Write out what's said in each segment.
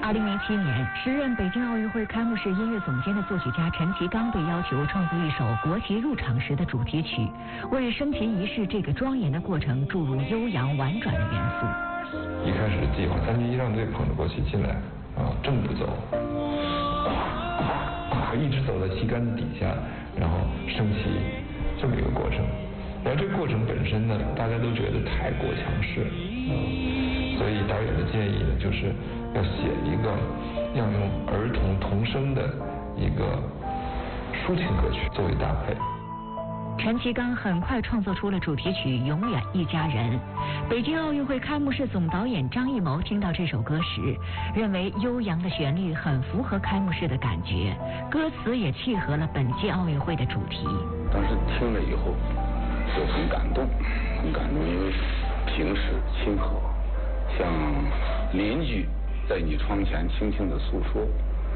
2007年，时任北京奥运会开幕式音乐总监的作曲家陈其刚被要求创作一首国旗入场时的主题曲，为升旗仪式这个庄严的过程注入悠扬婉转的元素。 一开始的计划，3级仪仗队捧着国旗进来，正步走，一直走到旗杆子底下，然后升旗，这么一个过程。然后这个过程本身呢，大家都觉得太过强势，所以导演的建议呢，就是要写一个要用儿童童声的一个抒情歌曲作为搭配。 陈其刚很快创作出了主题曲《永远一家人》。北京奥运会开幕式总导演张艺谋听到这首歌时，认为悠扬的旋律很符合开幕式的感觉，歌词也契合了本届奥运会的主题。 当时听了以后就很感动，因为平时亲和，像邻居在你窗前轻轻的诉说，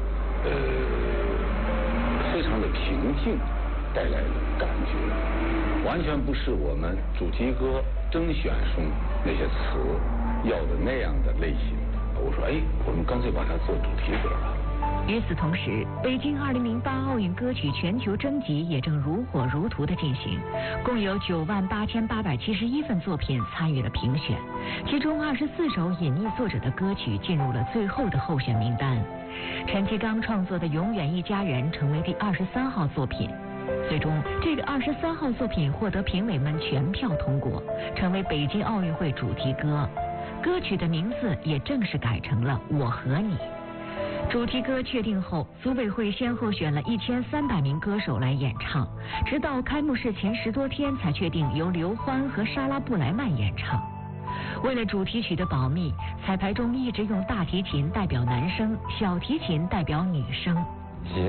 非常的平静带来的感觉，完全不是我们主题歌甄选中那些词要的那样的类型。我说，我们干脆把它做主题歌吧。 与此同时，北京2008奥运歌曲全球征集也正如火如荼地进行，共有98871份作品参与了评选，其中24首隐匿作者的歌曲进入了最后的候选名单。陈其刚创作的《永远一家人》成为第23号作品，最终这个23号作品获得评委们全票通过，成为北京奥运会主题歌。歌曲的名字也正式改成了《我和你》。主题歌确定后，组委会先后选了1300名歌手来演唱，直到开幕式前10多天才确定由刘欢和莎拉布莱曼演唱。为了主题曲的保密，彩排中一直用大提琴代表男声，小提琴代表女声。 结